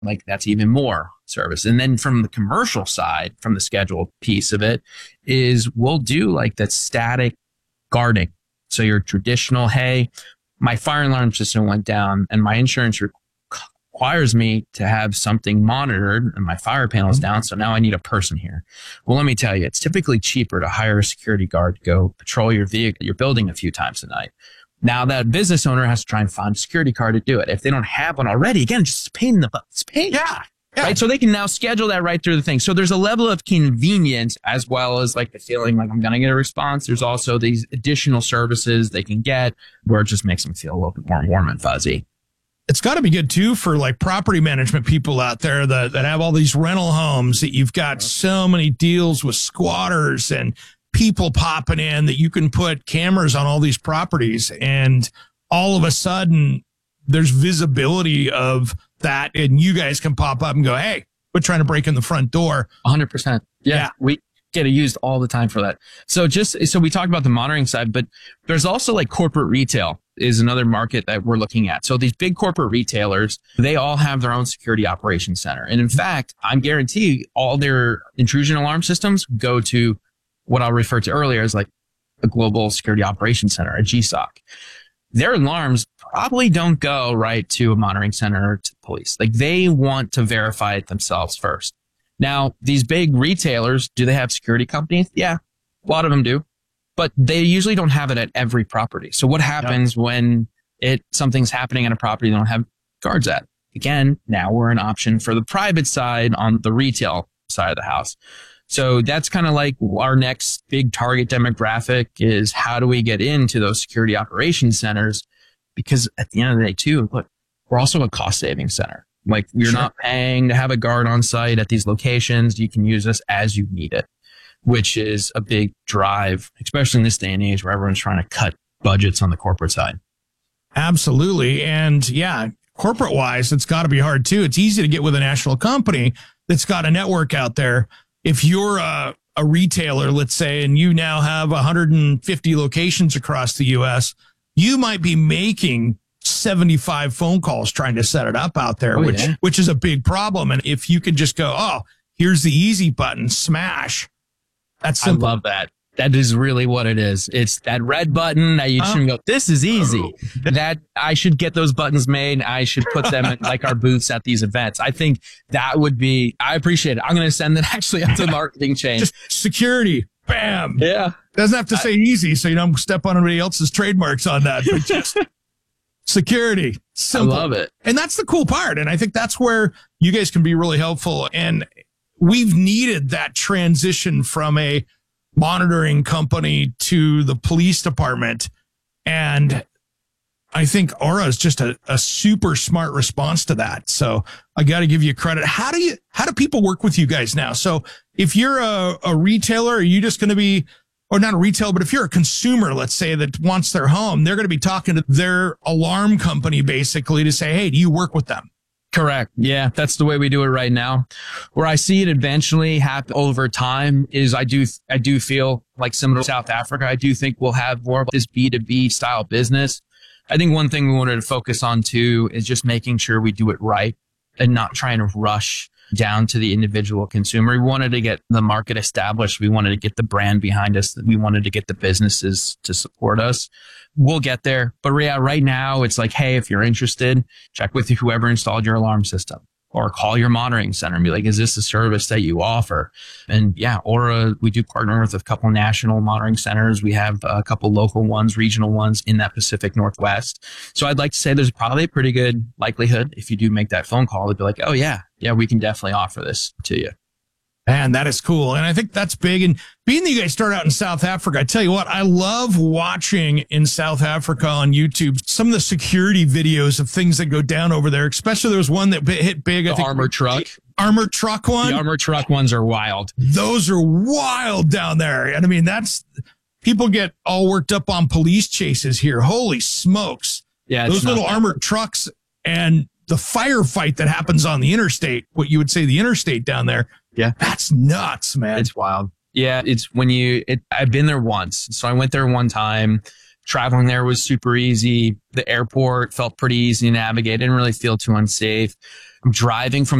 like that's even more service. And then from the commercial side, from the scheduled piece of it, is we'll do like that static guarding. So your traditional, hey, my fire alarm system went down and my insurance requires me to have something monitored and my fire panel's down. So now I need a person here. Well, let me tell you, it's typically cheaper to hire a security guard to go patrol your vehicle, your building a few times a night. Now that business owner has to try and find a security guard to do it. If they don't have one already, again, just a pain in the butt. It's pain. Yeah. Right. So they can now schedule that right through the thing. So there's a level of convenience as well as like the feeling like I'm going to get a response. There's also these additional services they can get where it just makes them feel a little bit more warm and fuzzy. It's got to be good too for like property management people out there that have all these rental homes that you've got so many deals with squatters and people popping in that you can put cameras on all these properties. And all of a sudden there's visibility of that. And you guys can pop up and go, hey, we're trying to break in the front door. 100%. Yeah. We get it used all the time for that. So we talked about the monitoring side, but there's also like corporate retail is another market that we're looking at. So these big corporate retailers, they all have their own security operations center. And in fact, I'm guaranteed all their intrusion alarm systems go to what I'll refer to earlier as like a global security operations center, a GSOC. Their alarms probably don't go right to a monitoring center or to the police. Like they want to verify it themselves first. Now, these big retailers, do they have security companies? Yeah, a lot of them do, but they usually don't have it at every property. So what happens when something's happening at a property they don't have guards at? Again, now we're an option for the private side on the retail side of the house. So that's kind of like our next big target demographic is how do we get into those security operations centers? Because at the end of the day, too, look, we're also a cost saving center. Like you're not paying to have a guard on site at these locations. You can use us as you need it, which is a big drive, especially in this day and age where everyone's trying to cut budgets on the corporate side. Absolutely. And yeah, corporate wise, it's got to be hard too. It's easy to get with a national company that's got a network out there. If you're a retailer, let's say, and you now have 150 locations across the U.S., you might be making 75 phone calls trying to set it up out there, which is a big problem. And if you could just go, oh, here's the easy button, smash. That's simple. I love that. That is really what it is. It's that red button that you shouldn't go, this is easy. That I should get those buttons made. I should put them in like our booths at these events. I think that would be, I appreciate it. I'm going to send that actually up to the marketing chain. Just security. Bam. Yeah. Doesn't have to say easy so you don't step on anybody else's trademarks on that. But just security. Simple. I love it. And that's the cool part. And I think that's where you guys can be really helpful. And we've needed that transition from a monitoring company to the police department. And I think Aura is just a super smart response to that. So I got to give you credit. How do people work with you guys now? So if you're a retailer, are you just going to be, or not a retailer, but if you're a consumer, let's say, that wants their home, they're going to be talking to their alarm company basically to say, hey, do you work with them? Correct. Yeah, that's the way we do it right now. Where I see it eventually happen over time is I do feel like similar to South Africa. I do think we'll have more of this B2B style business. I think one thing we wanted to focus on too is just making sure we do it right and not trying to rush down to the individual consumer. We wanted to get the market established. We wanted to get the brand behind us. We wanted to get the businesses to support us. We'll get there. But yeah, right now it's like, hey, if you're interested, check with whoever installed your alarm system or call your monitoring center and be like, is this a service that you offer? And yeah, Aura, we do partner with a couple national monitoring centers. We have a couple local ones, regional ones in that Pacific Northwest. So I'd like to say there's probably a pretty good likelihood if you do make that phone call, they'd be like, oh yeah, we can definitely offer this to you. Man, that is cool. And I think that's big. And being that you guys start out in South Africa, I tell you what, I love watching in South Africa on YouTube some of the security videos of things that go down over there. Especially there was one that hit big. The armored truck one. The armored truck ones are wild. Those are wild down there. And I mean, people get all worked up on police chases here. Holy smokes. Yeah. Those little armored trucks and the firefight that happens on the interstate, what you would say the interstate down there. Yeah. That's nuts, man. It's wild. Yeah. It's I've been there once. So I went there one time. Traveling there was super easy. The airport felt pretty easy to navigate. Didn't really feel too unsafe. I'm driving from